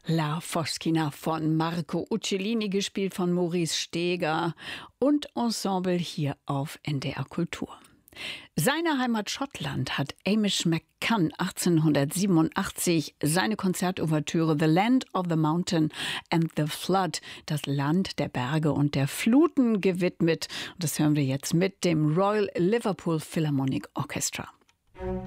La Foschina von Marco Uccellini, gespielt von Maurice Steger und Ensemble hier auf NDR Kultur. Seine Heimat Schottland hat Hamish McCann 1887 seine Konzertouvertüre The Land of the Mountain and the Flood, das Land der Berge und der Fluten, gewidmet. Und das hören wir jetzt mit dem Royal Liverpool Philharmonic Orchestra.